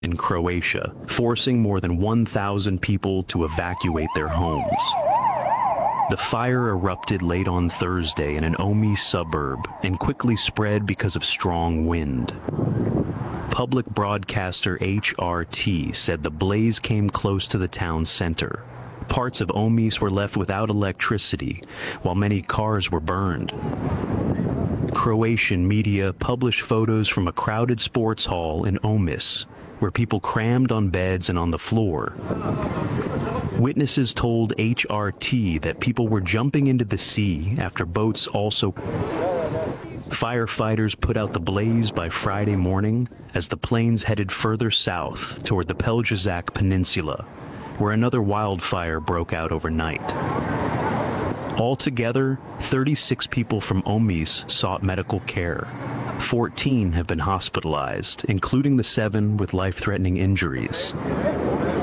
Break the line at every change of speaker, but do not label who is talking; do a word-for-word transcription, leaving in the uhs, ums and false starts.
in Croatia, forcing more than one thousand people to evacuate their homes. The fire erupted late on Thursday in an Omi suburb and quickly spread because of strong wind. Public broadcaster H R T said the blaze came close to the town center. Parts of Omis were left without electricity, while many cars were burned. Croatian media published photos from a crowded sports hall in Omis, where people crammed on beds and on the floor. Witnesses told H R T that people were jumping into the sea after boats also. Firefighters put out the blaze by Friday morning as the planes headed further south toward the Pelješac Peninsula, where another wildfire broke out overnight. Altogether, thirty-six people from Omis sought medical care. fourteen have been hospitalized, including the seven with life-threatening injuries.